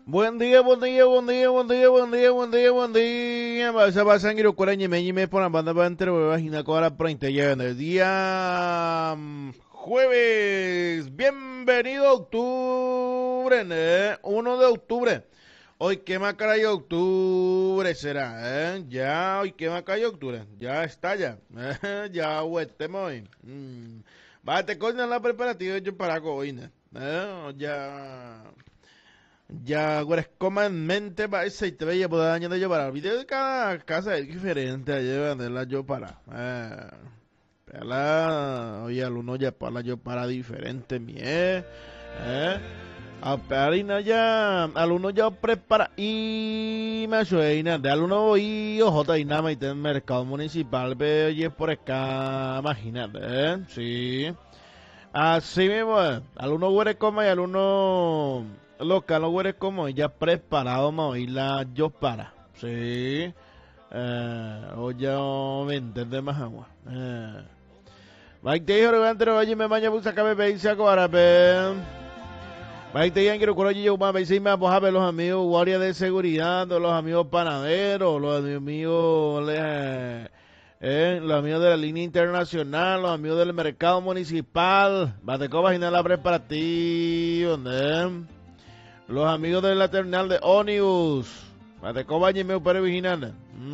Buen día, buen día, buen día, buen día, buen día, buen día, buen día. Basa basa ngiro kura ñeme por la banda para entre vagina con la printe ya en el día jueves. Bienvenido a octubre, 1 de octubre. Hoy quema caray octubre será, Ya, hoy quema caray octubre. Ya está ya. Ya huetemos hoy. Bate coño la preparativa hecho para hoy, Ya. Ya, güey, comúnmente va ese y te veía por daño de llevar al video de cada casa es diferente, llevan de la yo para. Oye, al uno ya para yo para diferente, A perina ya, al uno ya prepara y me suena, de al uno y ojo, y nada, y el mercado municipal, ve, oye, por acá, imagínate, sí. Así mismo, al uno güey como y al uno local, los güeyes como ya preparado para oír la yo para. Sí. Oye, vender de más agua. Mike te dijo, levante, oye, me mañana busca que me veis ahora, ven. Mike te dijo, quiero que yo más veis me a ver los amigos guardia de seguridad, los amigos panaderos, los amigos, los amigos de la línea internacional, los amigos del mercado municipal, Bateco Vaginal la preparativa, los amigos de la terminal de Ónibus, Bateco Vaginal para Viginal,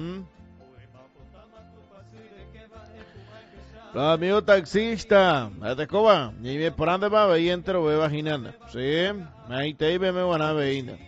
los amigos taxistas, Bateco va, y me por ande va y entro ve Vaginal, sí, ahí te me van a ver.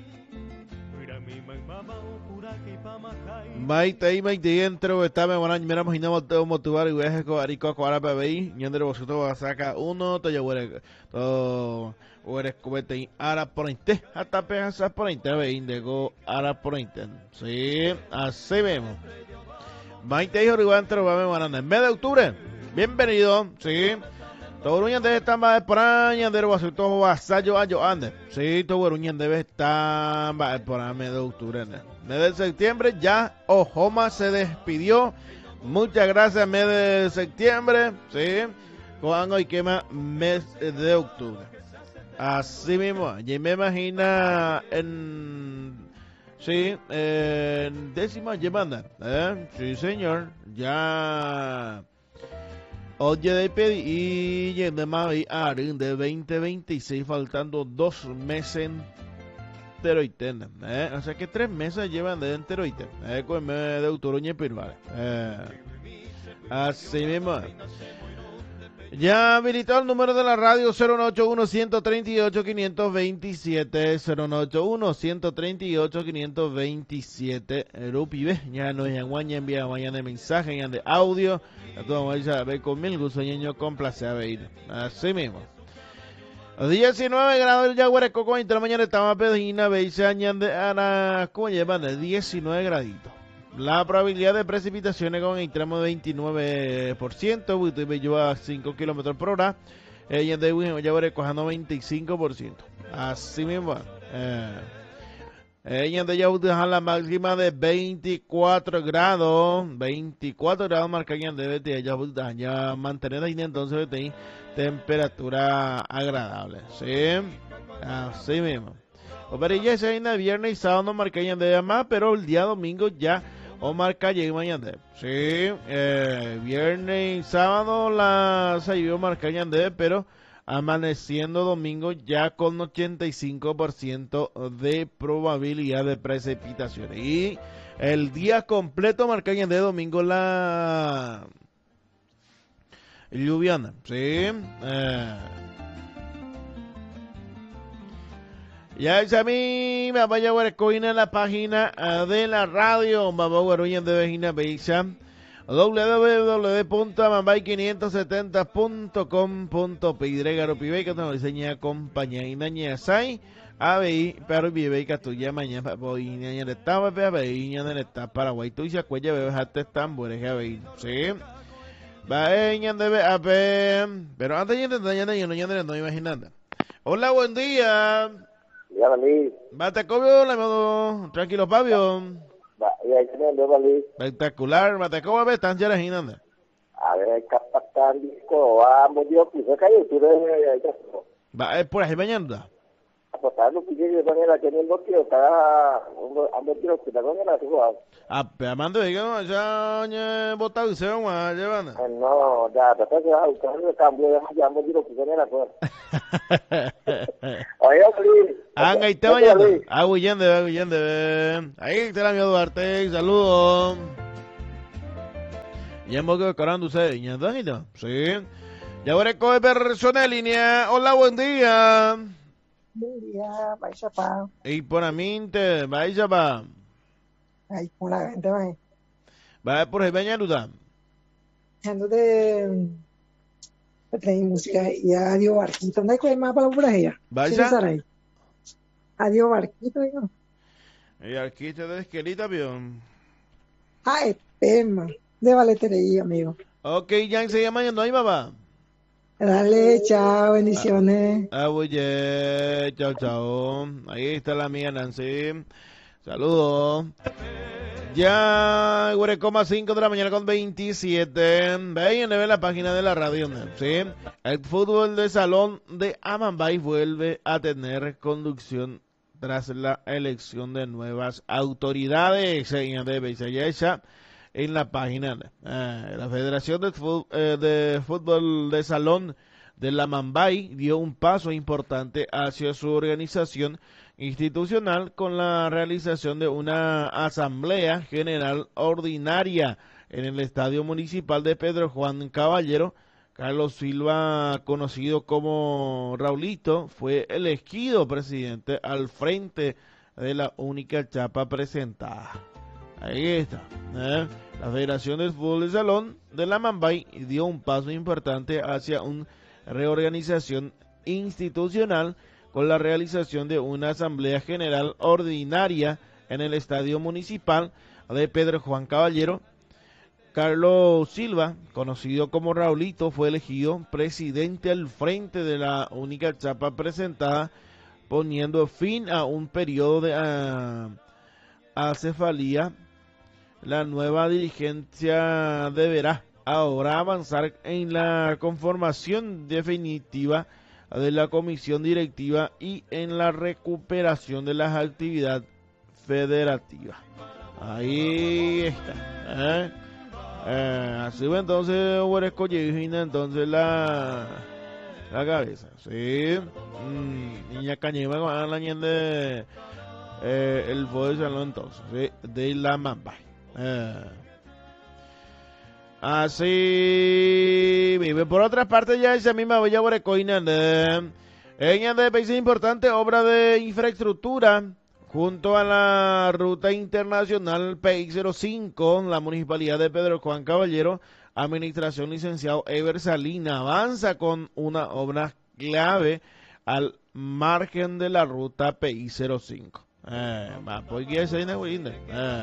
Maite entro está me van a mira imaginamos te motivar y voy a arico ahora bebé y entre vosotros va a sacar uno te llevo todo o eres cubete ara por inte hasta pegas por inte ve indego ara por inte sí así vemos Maite hijo rival entro va me van en mes de octubre bienvenido sí todo uñan debe estar más España de vosotros vasallo ayo ande sí todo uñan debe estar más por mes de octubre mes de septiembre ya Ojoma se despidió. Muchas gracias, mes de septiembre. Sí. Cuando y quema mes de octubre. Así mismo. Y me imagina en. Sí, en décima llamada. Sí, señor. Ya. Oye, de pedir y de Mavi Arin de 2026, faltando 2 meses. Enteroiten, o sea que 3 meses llevan de enteroiten, con el mes de Utoruña Pirvale, así mismo. Ya habilitado el número de la radio 081-138-527, 091-138-527, Rupibe, ya no es guaña envía mañana de mensaje, ya de audio, a todos vamos a ver con mil gusto, ñeño, complace a ver, así mismo. 19 grados el Yaguare Coco 20 de la mañana estaba pedina, veis añade a la ¿cómo llevan? 19 graditos. La probabilidad de precipitaciones con el tramo de 29%, usted lleva a 5 kilómetros por hora. Ella de Yaguare cojando 25%. Así mismo. Ella de Yaguare la máxima de 24 grados. 24 grados marcarían de ya mantener ahí entonces de temperatura agradable, sí, así mismo. Pero ya se viene viernes y sábado no marcarían de más, pero el día domingo ya o marca llega mañana, sí, viernes y sábado la se iba marcarían de, pero amaneciendo domingo ya con 85% de probabilidad de precipitaciones y el día completo marcarían de domingo la Lluviana, sí. Ya es a mí, me vaya a ver en la página de la radio. Vamos a ver de Vegina Beisa. www.mambai570.com.py que nos enseña compañía y naña sai. A ver, pero vive que tú ya mañana voy niña de estaba a ver niña de esta Paraguay tú y se acuella bebes hasta tambores a ver, sí. Vayan debe a ver, pero antes de no imaginando. Hola, buen día. Ya valí. Matacobio, tranquilo, Fabio. Ya me valí. Espectacular, Matacobio, a ver, están ya imaginando. A ver, capatán disco, vamos, Dios, que se cayó, tú eres. Va, es por ahí mañana. pues estaba en un piquillo con él aquí en el bosque, estaba ando tiro que con él así jugado. Amando, digamos, ya botado y se va a llevar. No, ya, te estás a buscar el cambio, ya ando tiro que con él pues. Oye, Luis. Ahí te bañando. Huyendo. Ahí está la mía Duarte, saludos. Y en boca corando usted, ñandito. Sí. Ya voy a coger persona en línea. Hola, buen día. Buen día, Paisa Pa. Y por aminte, vaya pa. Ay, con la gente, man. Va por el baño duda. Ando de traer música y adiós Barquito. ¿Dónde hay que ir más para la pura ella? Vaya. Adiós Barquito, digo. Y aquí está de esquelita, avión. Ay, perma. De valetería, amigo. Ok, ya se llama yendo ahí, papá. Dale, chao, bendiciones. Oye, chao. Ahí está la mía Nancy. Saludos. Ya, 5 de la mañana con 27. Vayan a ver la página de la radio. ¿Sí? El fútbol de salón de Amambay vuelve a tener conducción tras la elección de nuevas autoridades. En la página la Federación de Fútbol de Salón de la Mambay dio un paso importante hacia su organización institucional con la realización de una asamblea general ordinaria en el estadio municipal de Pedro Juan Caballero. Carlos Silva, conocido como Raulito, fue elegido presidente al frente de la única chapa presentada. Ahí está. La Federación de Fútbol de Salón de la Mambay dio un paso importante hacia una reorganización institucional con la realización de una asamblea general ordinaria en el estadio municipal de Pedro Juan Caballero. Carlos Silva, conocido como Raulito, fue elegido presidente al frente de la única chapa presentada, poniendo fin a un periodo de acefalía. La nueva dirigencia deberá ahora avanzar en la conformación definitiva de la comisión directiva y en la recuperación de las actividades federativas. Ahí está. Así va entonces Hueresco Yejina, entonces la cabeza. Sí. Niña Cañema con la ñende el fútbol de salón entonces, ¿sí? De la Mamba. Así vive. Por otra parte, ya esa misma bella Huerecoina ella de país importante obra de infraestructura junto a la ruta internacional PI05, la municipalidad de Pedro Juan Caballero, administración licenciado Ever Salina, avanza con una obra clave al margen de la ruta PI05. Pues que se viene winner.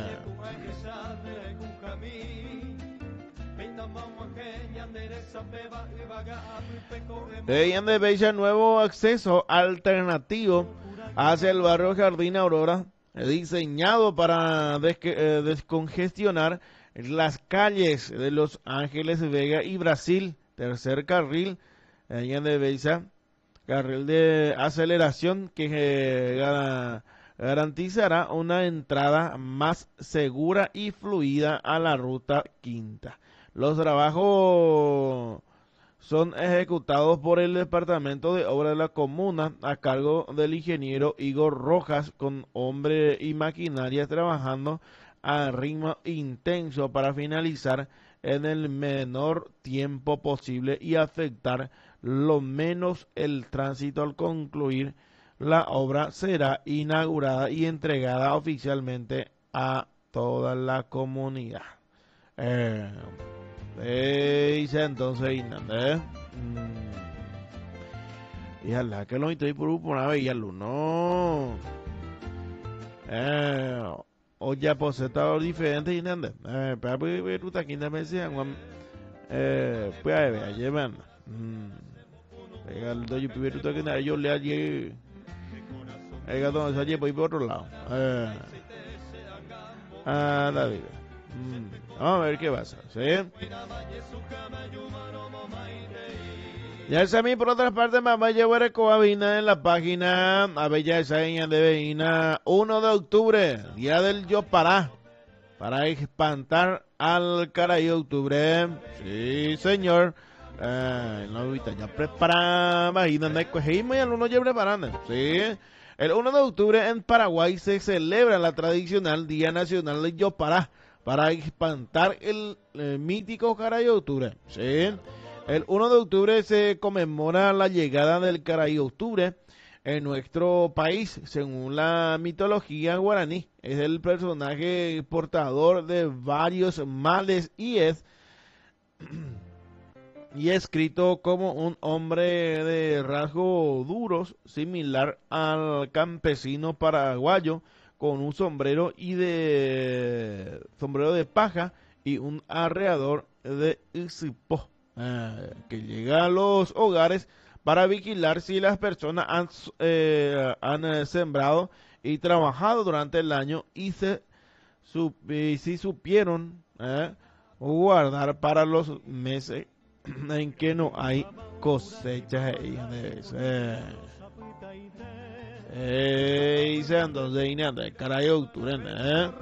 Ella de nuevo acceso alternativo hacia el barrio Jardín Aurora, diseñado para descongestionar las calles de Los Ángeles, Vega y Brasil. Tercer carril, ella de Bella, carril de aceleración que garantizará una entrada más segura y fluida a la ruta quinta. Los trabajos son ejecutados por el Departamento de Obras de la Comuna a cargo del ingeniero Igor Rojas, con hombre y maquinaria trabajando a ritmo intenso para finalizar en el menor tiempo posible y afectar lo menos el tránsito. Al concluir la obra será inaugurada y entregada oficialmente a toda la comunidad. Dice entonces y la que lo estoy por una vez y no oye pues está diferente y nada pero pues tú aquí no me decían pues a ver llevan el doy primero tú que yo le allí el gato se allí por otro lado David. Vamos a ver qué pasa, ¿sí? Ya esa mí, por otra parte, mamá llevó Coavina en la página a Bella Esaña de Beina, 1 de octubre, día del Yopará, para espantar al caray octubre. Sí, señor. No, ahorita ya prepara, imagínate, cogimos y el uno ya preparando. Sí. El 1 de octubre en Paraguay se celebra la tradicional Día Nacional del Yopará para espantar el mítico caray octubre. Sí. El 1 de octubre se conmemora la llegada del caray octubre en nuestro país, según la mitología guaraní. Es el personaje portador de varios males y es escrito como un hombre de rasgos duros, similar al campesino paraguayo, con un sombrero de paja y un arreador de isipó, que llega a los hogares para vigilar si las personas han sembrado y trabajado durante el año y si supieron guardar para los meses en que no hay cosechas. Entonces, caray, octubre,